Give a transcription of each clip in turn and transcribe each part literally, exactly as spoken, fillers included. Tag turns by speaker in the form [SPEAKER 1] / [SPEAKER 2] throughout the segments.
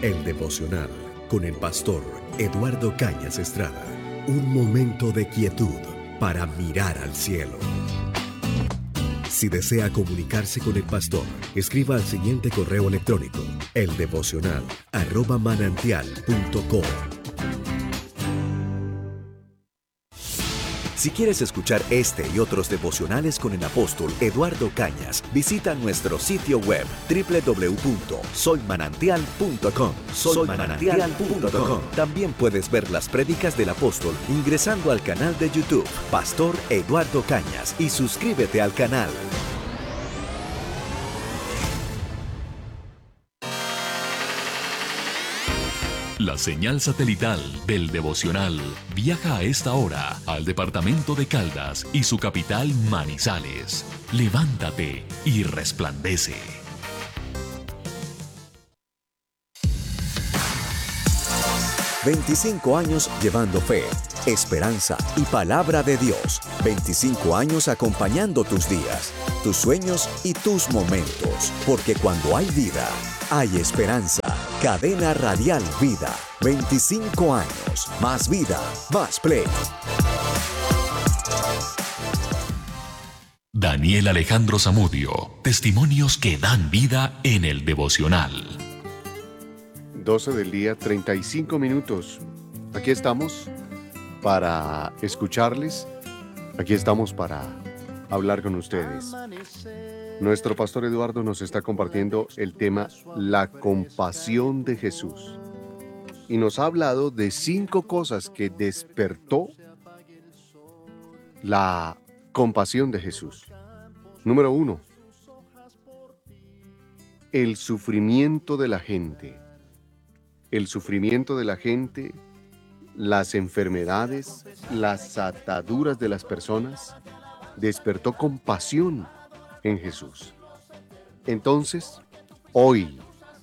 [SPEAKER 1] El devocional con el pastor Eduardo Cañas Estrada. Un momento de quietud para mirar al cielo. Si desea comunicarse con el pastor, escriba al siguiente correo electrónico: eldevocional arroba manantial punto com. Si quieres escuchar este y otros devocionales con el apóstol Eduardo Cañas, visita nuestro sitio web doble u doble u doble u punto soy manantial punto com. soy manantial punto com. También puedes ver las prédicas del apóstol ingresando al canal de YouTube Pastor Eduardo Cañas y suscríbete al canal.
[SPEAKER 2] La señal satelital del devocional viaja a esta hora al departamento de Caldas y su capital Manizales. Levántate y resplandece.
[SPEAKER 1] veinticinco años llevando fe, esperanza y palabra de Dios. veinticinco años acompañando tus días, tus sueños y tus momentos. Porque cuando hay vida, hay esperanza. Cadena Radial Vida. veinticinco años. Más vida, más play.
[SPEAKER 2] Daniel Alejandro Zamudio. Testimonios que dan vida en el devocional.
[SPEAKER 3] doce del día, treinta y cinco minutos. Aquí estamos para escucharles. Aquí estamos para hablar con ustedes. Nuestro pastor Eduardo nos está compartiendo el tema La compasión de Jesús. Y nos ha hablado de cinco cosas que despertó la compasión de Jesús. Número uno, el sufrimiento de la gente. El sufrimiento de la gente, las enfermedades, las ataduras de las personas, despertó compasión en Jesús. Entonces, hoy,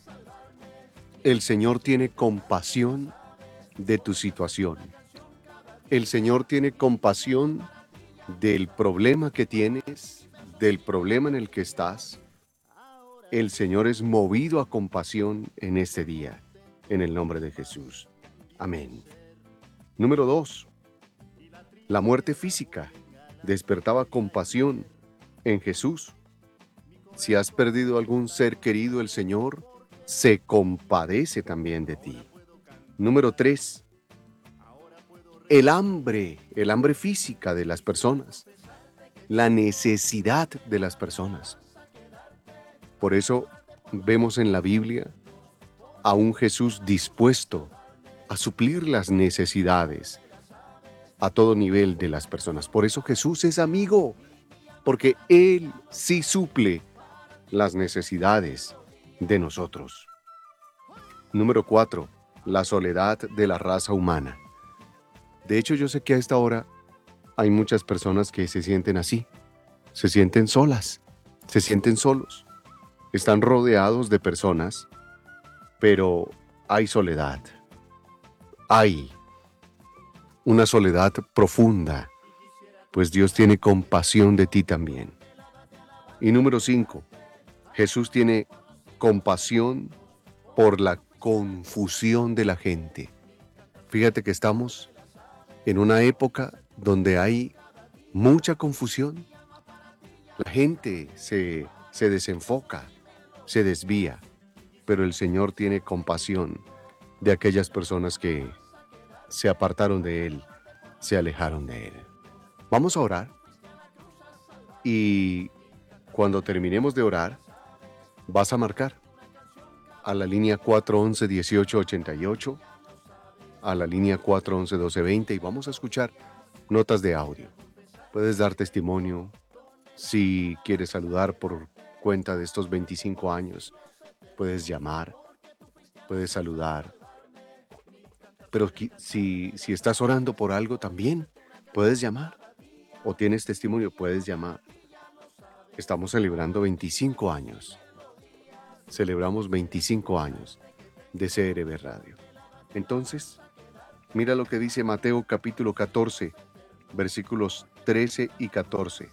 [SPEAKER 3] el Señor tiene compasión de tu situación. El Señor tiene compasión del problema que tienes, del problema en el que estás. El Señor es movido a compasión en este día, en el nombre de Jesús. Amén. Número dos, la muerte física despertaba compasión en Jesús. Si has perdido algún ser querido, el Señor se compadece también de ti. Número tres, el hambre, el hambre física de las personas, la necesidad de las personas. Por eso vemos en la Biblia a un Jesús dispuesto a suplir las necesidades a todo nivel de las personas. Por eso Jesús es amigo, porque Él sí suple las necesidades de nosotros. Número cuatro, la soledad de la raza humana. De hecho, yo sé que a esta hora hay muchas personas que se sienten así, se sienten solas, se sienten solos. Están rodeados de personas, pero hay soledad. Hay una soledad profunda, pues Dios tiene compasión de ti también. Y número cinco, Jesús tiene compasión por la confusión de la gente. Fíjate que estamos en una época donde hay mucha confusión. La gente se, se desenfoca, se desvía, pero el Señor tiene compasión de aquellas personas que se apartaron de Él, se alejaron de Él. Vamos a orar y cuando terminemos de orar, vas a marcar a la línea cuatro once, dieciocho ochenta y ocho, a la línea cuatro once, doce veinte y vamos a escuchar notas de audio. Puedes dar testimonio si quieres saludar por cuenta de estos veinticinco años. Puedes llamar, puedes saludar. Pero si, si estás orando por algo también, puedes llamar. O tienes testimonio, puedes llamar. Estamos celebrando veinticinco años. Celebramos veinticinco años de C R B Radio. Entonces, mira lo que dice Mateo capítulo catorce, versículos trece y catorce.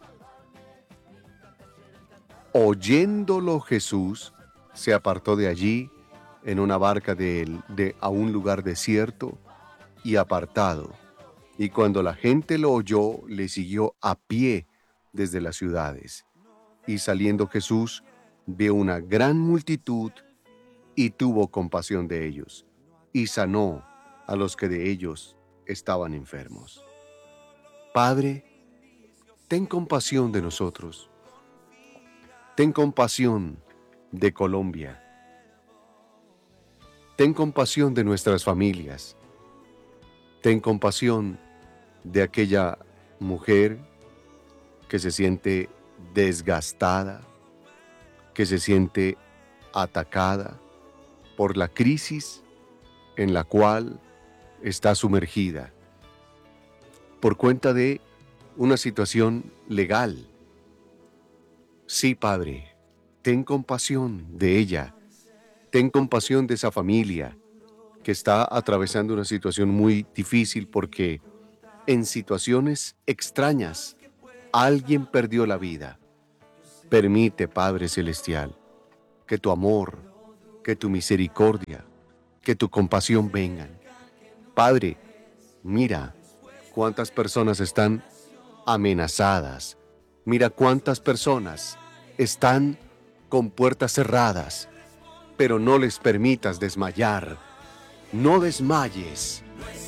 [SPEAKER 3] Oyéndolo Jesús, se apartó de allí en una barca de, de, a un lugar desierto y apartado. Y cuando la gente lo oyó, le siguió a pie desde las ciudades. Y saliendo Jesús, vio una gran multitud y tuvo compasión de ellos, y sanó a los que de ellos estaban enfermos. Padre, ten compasión de nosotros. Ten compasión de Colombia. Ten compasión de nuestras familias. Ten compasión de aquella mujer que se siente desgastada, que se siente atacada por la crisis en la cual está sumergida por cuenta de una situación legal. Sí, Padre, ten compasión de ella, ten compasión de esa familia que está atravesando una situación muy difícil porque en situaciones extrañas alguien perdió la vida. Permite, Padre Celestial, que tu amor, que tu misericordia, que tu compasión vengan. Padre, mira cuántas personas están amenazadas. Mira cuántas personas están con puertas cerradas, pero no les permitas desmayar. No desmayes.